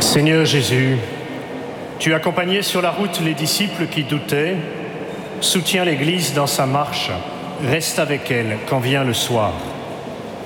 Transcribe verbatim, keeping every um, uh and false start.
Seigneur Jésus, tu accompagnais sur la route les disciples qui doutaient, soutiens l'Église dans sa marche, reste avec elle quand vient le soir.